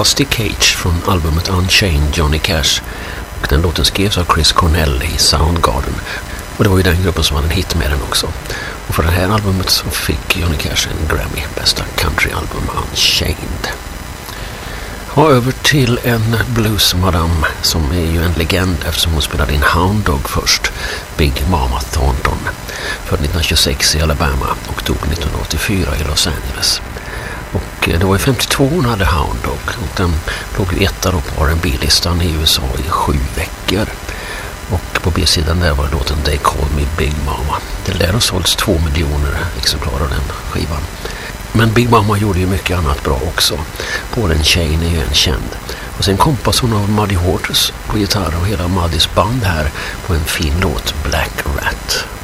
Rusty Cage från albumet Unchained Johnny Cash. Och den låten skrevs av Chris Cornell i Soundgarden. Och det var ju den gruppen som hade en hit med den också. Och för det här albumet så fick Johnny Cash en Grammy, bästa countryalbum Unchained. Och över till en bluesmadam som är ju en legend eftersom hon spelade in Hound Dog först, Big Mama Thornton, född 1926 i Alabama och dog 1984 i Los Angeles. Och det var ju 52 hon hade Hound Dog och den låg ju etta då på R&B-listan i USA i 7 veckor. Och på B-sidan där var låten They Call Me Big Mama. Det lär ha sålts 2 miljoner exemplar av den skivan. Men Big Mama gjorde ju mycket annat bra också. Paul and Shane är ju en känd. Och sen kompas hon av Muddy Waters på gitarr och hela Muddys band här på en fin låt, Black Rat.